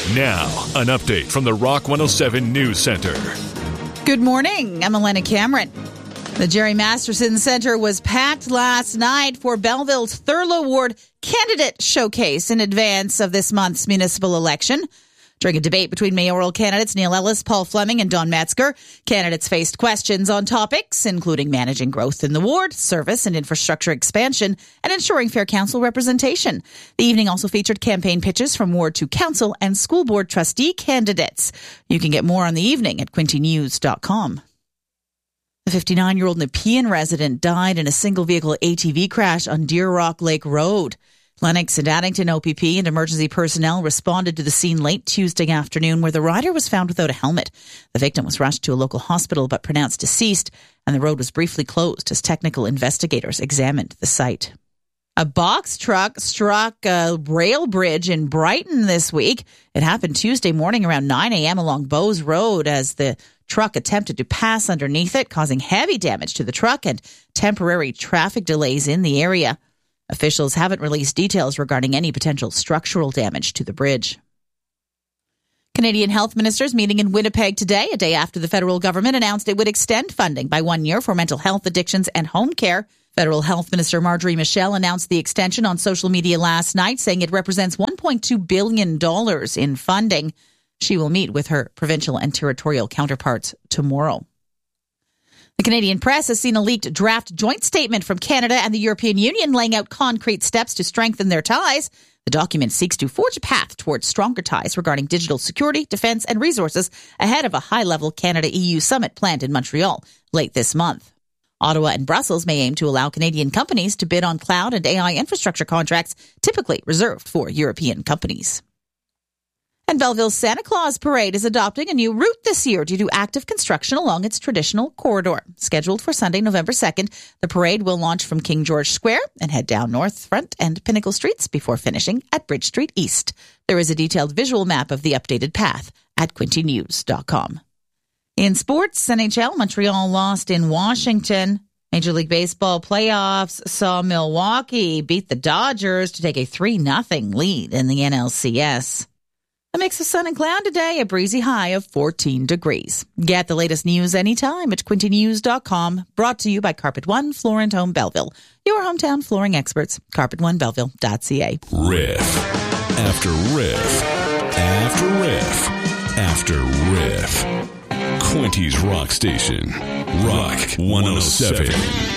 Now, an update from the Rock 107 News Center. Good morning. I'm Elena Cameron. The Jerry Masterson Center was packed last night for Belleville's Thurlow Ward candidate showcase in advance of this month's municipal election. During a debate between mayoral candidates Neil Ellis, Paul Fleming, and Don Metzger, candidates faced questions on topics including managing growth in the ward, service and infrastructure expansion, and ensuring fair council representation. The evening also featured campaign pitches from ward to council and school board trustee candidates. You can get more on the evening at quintynews.com. The 59-year-old Nepean resident died in a single-vehicle ATV crash on Deer Rock Lake Road. Lennox and Addington OPP and emergency personnel responded to the scene late Tuesday afternoon where the rider was found without a helmet. The victim was rushed to a local hospital but pronounced deceased, and the road was briefly closed as technical investigators examined the site. A box truck struck a rail bridge in Brighton this week. It happened Tuesday morning around 9 a.m. along Bowes Road as the truck attempted to pass underneath it, causing heavy damage to the truck and temporary traffic delays in the area. Officials haven't released details regarding any potential structural damage to the bridge. Canadian health ministers meeting in Winnipeg today, a day after the federal government announced it would extend funding by 1 year for mental health, addictions, and home care. Federal Health Minister Marjorie Michel announced the extension on social media last night, saying it represents $1.2 billion in funding. She will meet with her provincial and territorial counterparts tomorrow. The Canadian press has seen a leaked draft joint statement from Canada and the European Union laying out concrete steps to strengthen their ties. The document seeks to forge a path towards stronger ties regarding digital security, defense, and resources ahead of a high-level Canada-EU summit planned in Montreal late this month. Ottawa and Brussels may aim to allow Canadian companies to bid on cloud and AI infrastructure contracts typically reserved for European companies. And Belleville's Santa Claus Parade is adopting a new route this year due to active construction along its traditional corridor. Scheduled for Sunday, November 2nd, the parade will launch from King George Square and head down North Front and Pinnacle Streets before finishing at Bridge Street East. There is a detailed visual map of the updated path at quintynews.com. In sports, NHL, Montreal lost in Washington. Major League Baseball playoffs saw Milwaukee beat the Dodgers to take a 3-0 lead in the NLCS. A mix of sun and cloud today, a breezy high of 14 degrees. Get the latest news anytime at quintynews.com. Brought to you by Carpet One Floor & Home Belleville. Your hometown flooring experts, carpetonebelleville.ca. Riff after riff after riff after riff. Quinty's Rock Station. Rock 107.